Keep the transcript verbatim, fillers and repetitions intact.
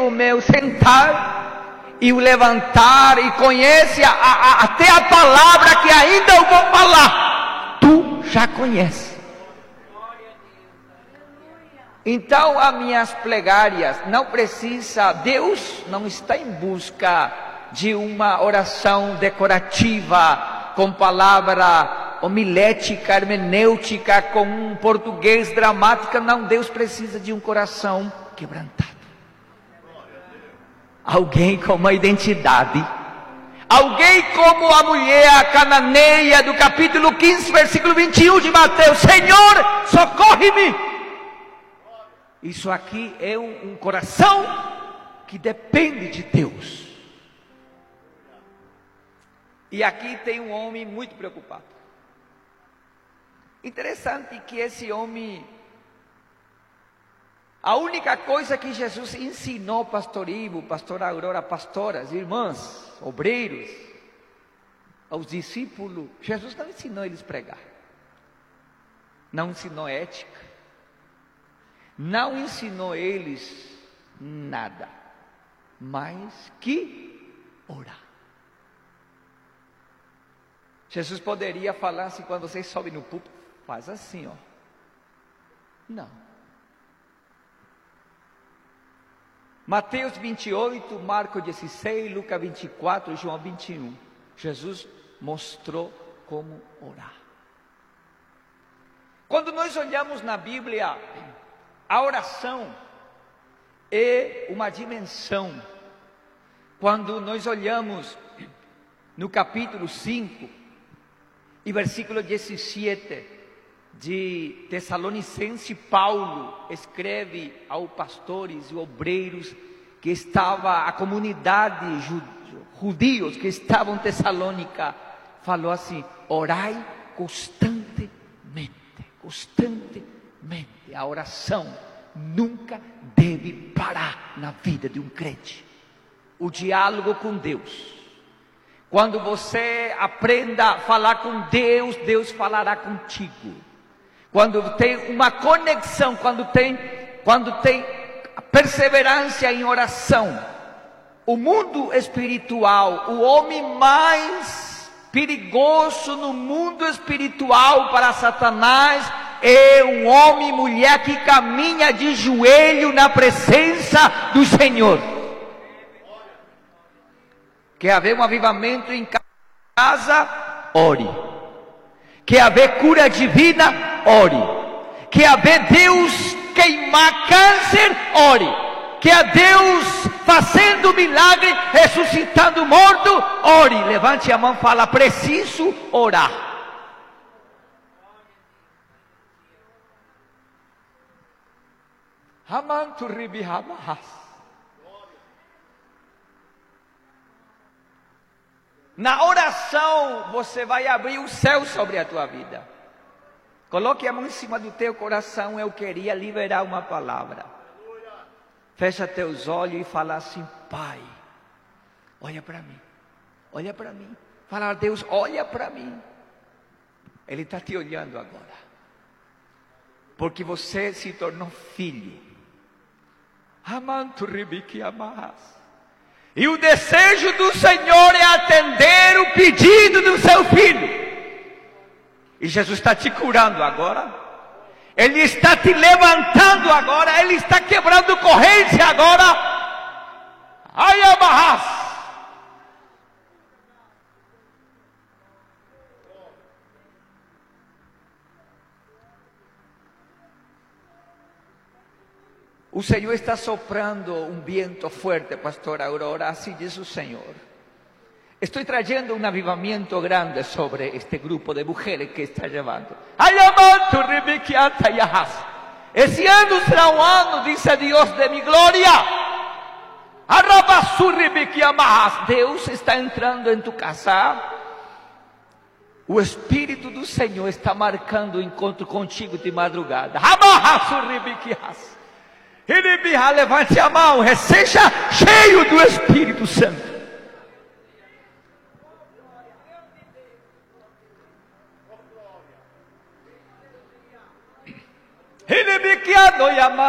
o meu sentar e o levantar, e conhece a, a, até a palavra que ainda eu vou falar. Tu já conheces. Então as minhas plegarias não precisa, Deus não está em busca de uma oração decorativa, com palavra homilética, hermenêutica, com um português dramático. Não, Deus precisa de um coração quebrantado. Alguém com uma identidade. Alguém como a mulher cananeia do capítulo quinze, versículo vinte e um de Mateus: Senhor, socorre-me. Isso aqui é um, um coração que depende de Deus. E aqui tem um homem muito preocupado. Interessante que esse homem, a única coisa que Jesus ensinou, pastor Ivo, pastor Aurora, pastoras, irmãs, obreiros, aos discípulos, Jesus não ensinou eles a pregar. Não ensinou ética. Não ensinou eles nada, mais que orar. Jesus poderia falar assim, quando vocês sobem no púlpito, faz assim, ó. Não. Mateus vinte e oito, Marcos dezesseis, Lucas vinte e quatro, João vinte e um. Jesus mostrou como orar. Quando nós olhamos na Bíblia, a oração é uma dimensão. Quando nós olhamos no capítulo cinco e versículo dezessete de Tessalonicense, Paulo escreve aos pastores e obreiros que estava, a comunidade judios que estavam em Tessalônica, falou assim: orai constantemente, constantemente. A oração nunca deve parar na vida de um crente. O diálogo com Deus. Quando você aprenda a falar com Deus, Deus falará contigo. Quando tem uma conexão, quando tem, quando tem perseverança em oração, o mundo espiritual, o homem mais perigoso no mundo espiritual para Satanás, é um homem e mulher que caminha de joelho na presença do Senhor. Quer haver um avivamento em casa? Ore. Quer haver cura divina? Ore. Quer haver Deus queimar câncer? Ore. Quer Deus fazendo milagre, ressuscitando morto? Ore. Levante a mão e fala: preciso orar. Na oração você vai abrir o céu sobre a tua vida. Coloque a mão em cima do teu coração. Eu queria liberar uma palavra. Fecha teus olhos e fala assim: Pai, olha para mim, olha para mim. Fala: Deus, olha para mim. Ele está te olhando agora, porque você se tornou filho. E o desejo do Senhor é atender o pedido do seu filho. E Jesus está te curando agora. Ele está te levantando agora. Ele está quebrando corrente agora. Ai, amarras. O Senhor está soprando um vento forte, pastor Aurora, assim diz o Senhor. Estou trazendo um avivamento grande sobre este grupo de mulheres que está levando. Esse ano será um ano, diz Deus, de minha glória. Deus está entrando em tu casa. O Espírito do Senhor está marcando o encontro contigo de madrugada. Levante a mão, seja cheio do Espírito Santo. Ele me